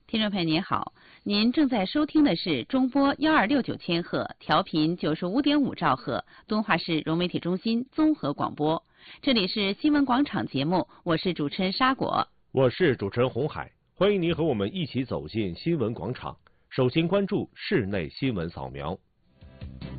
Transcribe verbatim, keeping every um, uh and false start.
听众朋友您好，您正在收听的是中波幺二六九千赫，调频九十五点五兆赫，敦化市融媒体中心综合广播。这里是新闻广场节目，我是主持人沙果， 我是主持人红海，欢迎您和我们一起走进新闻广场。首先关注室内新闻扫描。